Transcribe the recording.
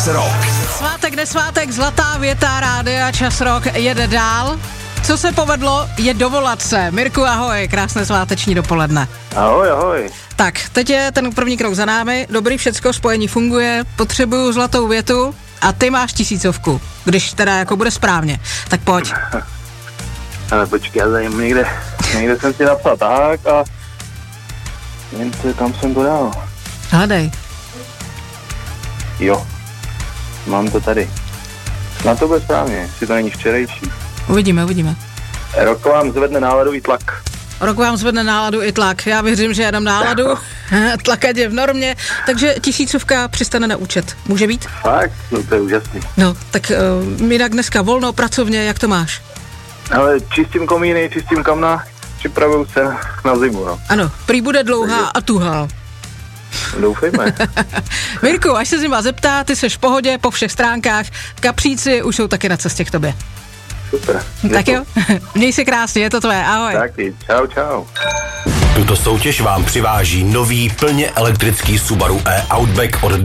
Rock. Svátek, nesvátek, zlatá věta rádia Čas Rock jede dál. Co se povedlo, je dovolat se. Mirku, ahoj, krásné sváteční dopoledne. Ahoj, ahoj. Tak, teď je ten první krok za námi, dobrý, všecko, spojení funguje, potřebuju zlatou větu a ty máš 1000, když teda jako bude správně. Tak pojď. Ale počkej, já tady někde jsem si napsal tak a nevím, kam jsem to dal. Hledej. Jo, mám to tady. Na to bude správně, jestli to není včerejší. Uvidíme. Rok vám zvedne náladu i tlak. Rok vám zvedne náladu i tlak. Já věřím, že jenom náladu, tlakat je v normě, takže 1000 přistane na účet. Může být? Fakt? No to je úžasný. No, tak jinak dneska volno, pracovně, jak to máš? Ale čistím komíny, čistím kamna, připravuju se na zimu, no. Ano, prý bude dlouhá a tuhá. Doufejme. Mirku, až se zima zeptá, ty seš v pohodě po všech stránkách, kapříci už jsou taky na cestě k tobě. Super. Tak jo, měj se krásně, je to tvoje, ahoj. Taky, čau. Tuto soutěž vám přiváží nový plně elektrický Subaru e-Outback od